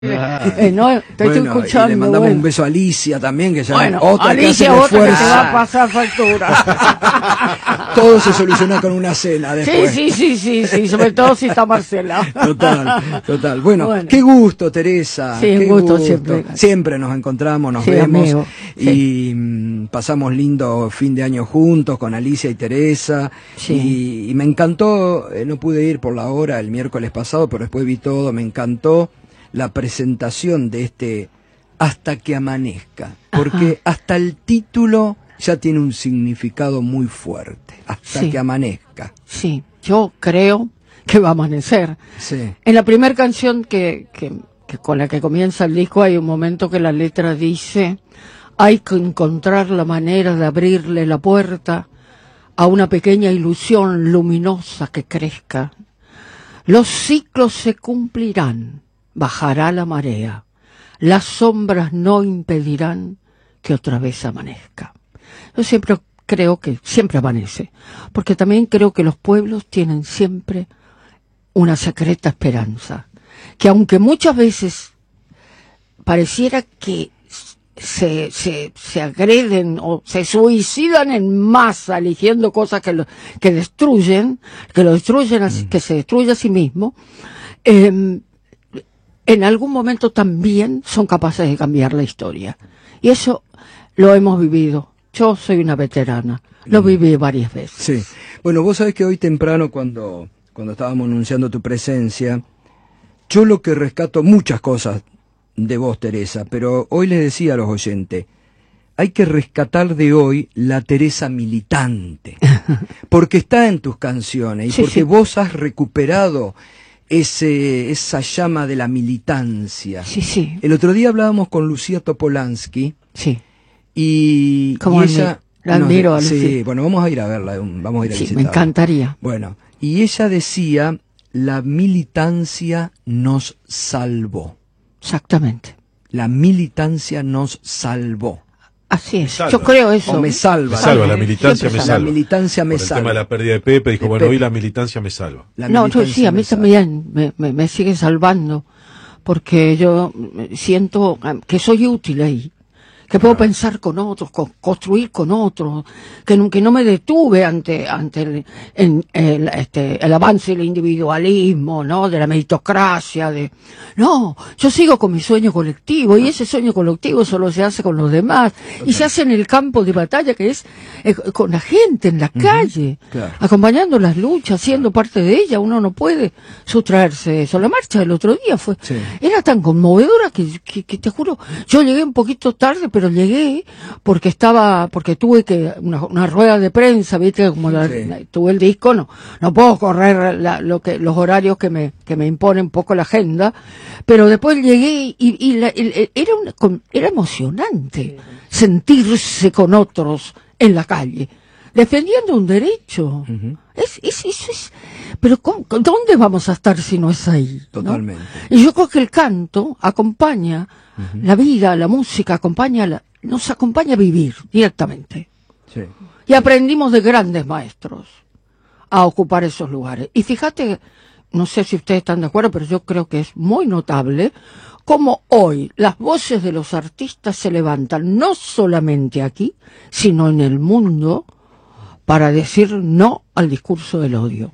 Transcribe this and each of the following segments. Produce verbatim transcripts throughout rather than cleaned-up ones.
Ah, eh, no, te bueno, estoy escuchando. Y le mandamos bueno. un beso a Alicia también, que ya Bueno, otra Alicia, que hace otra que te va a esfuerzo. pasar factura. Todo se soluciona con una cena después. Sí, sí, sí, sí, sí, sobre todo si está Marcela. Total, total. Bueno, Bueno. qué gusto, Teresa. Sí, qué un gusto siempre. Siempre nos encontramos, nos Sí, vemos amigo, y sí. mm, pasamos lindo fin de año juntos con Alicia y Teresa. Sí. Y, y me encantó, eh, no pude ir por la hora el miércoles pasado, pero después vi todo, me encantó la presentación de este Hasta que amanezca, porque Ajá. hasta el título ya tiene un significado muy fuerte, hasta Sí. que amanezca. Sí, yo creo que va a amanecer. Sí. En la primera canción que, que, que con la que comienza el disco hay un momento que la letra dice: hay que encontrar la manera de abrirle la puerta a una pequeña ilusión luminosa que crezca. Los ciclos se cumplirán, bajará la marea, las sombras no impedirán que otra vez amanezca. Yo siempre creo que siempre amanece, porque también creo que los pueblos tienen siempre una secreta esperanza, que aunque muchas veces pareciera que se, se, se agreden o se suicidan en masa eligiendo cosas que lo, que destruyen, que lo destruyen, así, que se destruye a sí mismo, eh, en algún momento también son capaces de cambiar la historia. Y eso lo hemos vivido. Yo soy una veterana, lo viví varias veces. Sí. Bueno, vos sabés que hoy temprano cuando, cuando estábamos anunciando tu presencia, yo lo que rescato muchas cosas de vos, Teresa, pero hoy les decía a los oyentes, hay que rescatar de hoy la Teresa militante, porque está en tus canciones y Sí, porque sí. vos has recuperado ese, esa llama de la militancia. Sí, sí, El otro día hablábamos con Lucía Topolansky sí. y, Como y ella... la nos admiro de- a sí, Lucía. bueno, vamos a ir a verla, un- vamos a ir a Sí, me visitarla. encantaría. Bueno, y ella decía, la militancia nos salvó. Exactamente. La militancia nos salvó. Así es. salva. Yo creo eso. O me salva. Me salva, ¿no? la militancia Siempre me salva. salva. La militancia me Por el salva. tema de la pérdida de Pepe, dijo, De bueno, Pepe. hoy la militancia me salva. La No, yo militancia sí, a mí me salva. también me, me, me sigue salvando, porque yo siento que soy útil ahí, que puedo pensar con otros, co- construir con otros, que, no- que no me detuve ante ante el, en- el, este, el avance del individualismo, ¿no? De la meritocracia, de no, yo sigo con mi sueño colectivo, y ese sueño colectivo solo se hace con los demás, y se hace en el campo de batalla, que es eh, con la gente, en la calle, claro. acompañando las luchas, siendo parte de ella. Uno no puede sustraerse de eso. La marcha del otro día fue, Sí. era tan conmovedora que, que, que te juro, yo llegué un poquito tarde, pero llegué porque estaba, porque tuve que, una, una rueda de prensa, viste, como la, Sí. la- tuve el disco, no, no puedo correr la, lo que, los horarios que me, que me impone un poco la agenda, pero después llegué y, y la- el- el- era una, con- era emocionante sentirse con otros en la calle, defendiendo un derecho. Ujú. Es, es, eso es, pero ¿cómo- ¿dónde vamos a estar si no es ahí? ¿no? Totalmente. Y yo creo que el canto acompaña la vida, la música acompaña, la- nos acompaña a vivir directamente. Sí. Y aprendimos de grandes maestros a ocupar esos lugares. Y fíjate, no sé si ustedes están de acuerdo, pero yo creo que es muy notable cómo hoy las voces de los artistas se levantan no solamente aquí, sino en el mundo, para decir no al discurso del odio,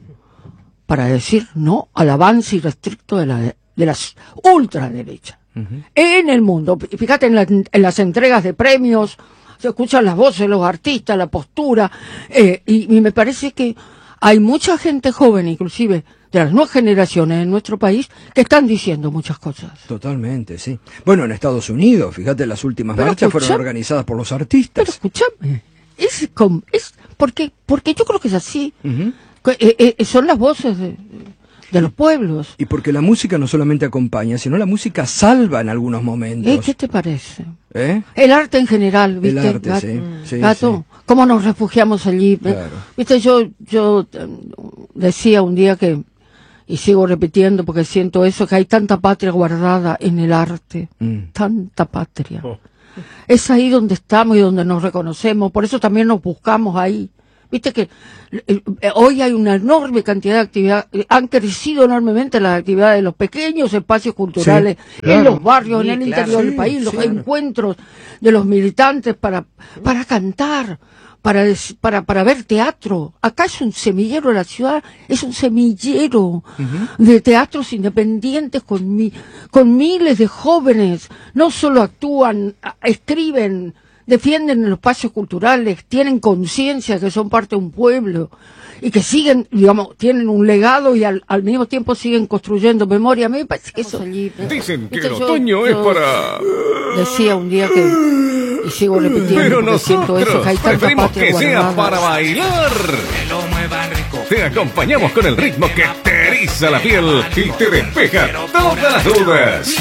para decir no al avance irrestricto de la de las ultraderechas Ujú. en el mundo. Fíjate en, la- en las entregas de premios, se escuchan las voces de los artistas, la postura, eh, y, y me parece que hay mucha gente joven, inclusive de las nuevas generaciones en nuestro país, que están diciendo muchas cosas. Totalmente, sí. Bueno, en Estados Unidos, fíjate, las últimas Pero marchas fueron escucha- organizadas por los Pero artistas. escúchame, es, com- es porque, porque yo creo que es así. Ujú. Que, eh, eh, son las voces de, de los pueblos. Y porque la música no solamente acompaña, sino la música salva en algunos Eh, momentos. ¿Qué te parece? ¿Eh? El arte en general, ¿viste? El arte, Gato? sí, sí, Gato, ¿cómo nos refugiamos allí? Claro. Viste, yo, yo eh, decía un día que, y sigo repitiendo porque siento eso, que hay tanta patria guardada en el arte, Mm. tanta patria. Oh. Es ahí donde estamos y donde nos reconocemos, por eso también nos buscamos ahí, Viste que eh, hoy hay una enorme cantidad de actividad, eh, han crecido enormemente las actividades de los pequeños espacios culturales Sí, claro. en los barrios, Sí, en el claro. interior del Sí, país, los sí. encuentros de los militantes para, para cantar, para, des- para, para ver teatro. Acá es un semillero, la ciudad es un semillero de teatros independientes con, mi, con miles de jóvenes. No solo actúan, a- escriben, defienden los espacios culturales, tienen conciencia que son parte de un pueblo y que siguen, digamos, tienen un legado y al, al mismo tiempo siguen construyendo memoria. A mí me parece que eso... Dicen que Viste, el yo- otoño es yo para... Decía un día que, y sigo repitiendo, Pero porque siento eso, nosotros que hay tanta preferimos patria que sea guardada. para bailar. Te acompañamos con el ritmo que te eriza la piel y te despeja todas las dudas.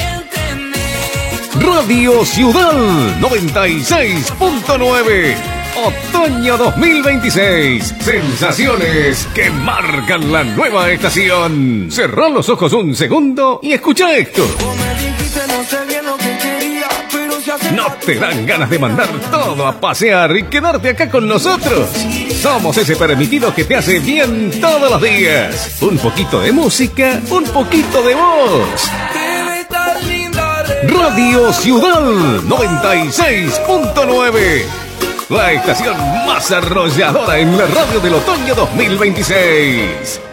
Radio Ciudad noventa y seis punto nueve. Otoño dos mil veintiséis. Sensaciones que marcan la nueva estación. Cerrá los ojos un segundo y escucha esto. ¿No te dan ganas de mandar todo a pasear y quedarte acá con nosotros? Somos ese permitido que te hace bien todos los días. Un poquito de música, un poquito de voz. Radio Ciudad noventa y seis punto nueve. La estación más arrolladora en la radio del otoño dos mil veintiséis.